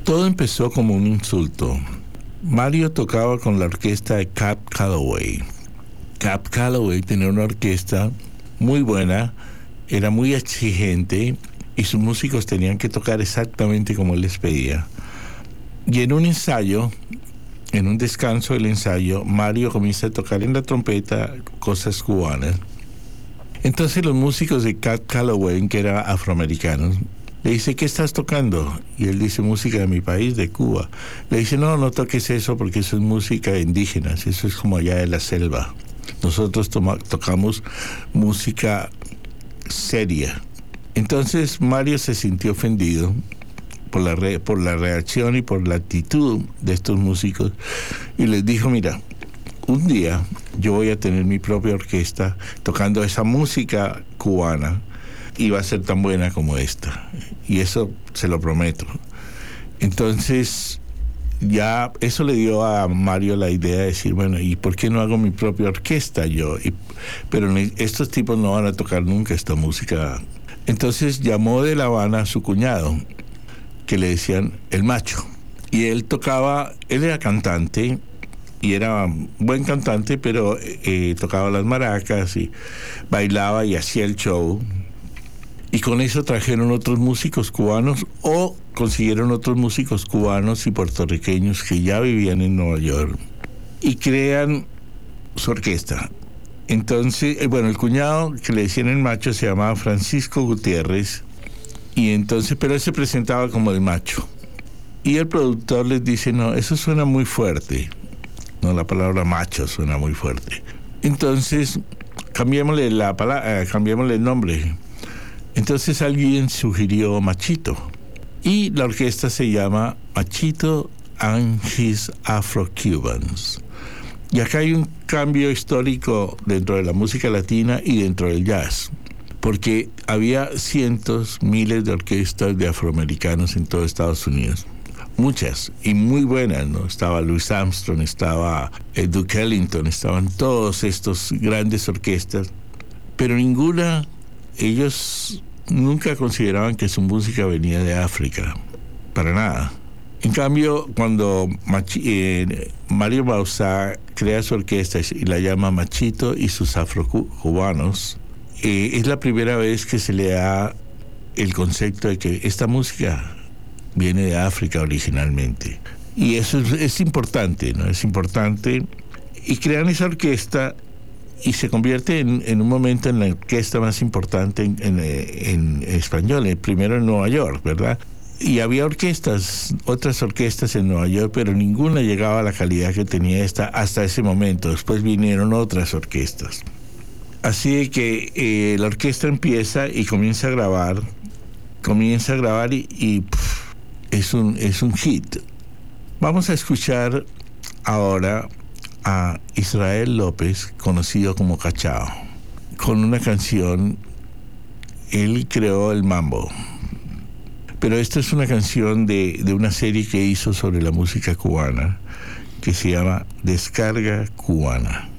Todo empezó como un insulto. Mario tocaba con la orquesta de Cab Calloway. Cab Calloway tenía una orquesta muy buena, era muy exigente y sus músicos tenían que tocar exactamente como él les pedía. Y en un ensayo, en un descanso del ensayo, Mario comienza a tocar en la trompeta cosas cubanas. Entonces los músicos de Cab Calloway, que eran afroamericanos, le dice, ¿qué estás tocando? Y él dice, música de mi país, de Cuba. Le dice, no toques eso porque eso es música indígena, eso es como allá de la selva. Nosotros tocamos música seria. Entonces Mario se sintió ofendido por la reacción y por la actitud de estos músicos y les dijo, mira, un día yo voy a tener mi propia orquesta tocando esa música cubana y va a ser tan buena como esta, y eso se lo prometo. Entonces ya eso le dio a Mario la idea de decir, bueno, ¿y por qué no hago mi propia orquesta yo? Pero estos tipos no van a tocar nunca esta música. Entonces llamó de La Habana a su cuñado, que le decían El Macho, y él era cantante y era buen cantante, pero tocaba las maracas y bailaba y hacía el show. Y con eso trajeron otros músicos cubanos o consiguieron otros músicos cubanos y puertorriqueños que ya vivían en Nueva York y crean su orquesta. Entonces, el cuñado que le decían El Macho se llamaba Francisco Gutiérrez, y entonces, pero él se presentaba como El Macho. Y el productor les dice, no, eso suena muy fuerte. No, la palabra macho suena muy fuerte. Entonces, cambiémosle el nombre. Entonces alguien sugirió Machito. Y la orquesta se llama Machito and His Afro-Cubans. Y acá hay un cambio histórico dentro de la música latina y dentro del jazz, porque había cientos, miles de orquestas de afroamericanos en todo Estados Unidos. Muchas, y muy buenas, ¿no? Estaba Louis Armstrong, estaba Duke Ellington, estaban todos estos grandes orquestas, pero ellos nunca consideraban que su música venía de África, para nada. En cambio, cuando Mario Bauzá crea su orquesta y la llama Machito y sus afrocubanos, es la primera vez que se le da el concepto de que esta música viene de África originalmente. Y eso es importante, ¿no? Es importante. Y crean esa orquesta y se convierte en un momento en la orquesta más importante en español, primero en Nueva York, ¿verdad? Y había otras orquestas en Nueva York, pero ninguna llegaba a la calidad que tenía esta hasta ese momento. Después vinieron otras orquestas. Así que la orquesta empieza y comienza a grabar y es un hit. Vamos a escuchar ahora a Israel López, conocido como Cachao, con una canción. Él creó el mambo, pero esta es una canción de una serie que hizo sobre la música cubana que se llama Descarga Cubana.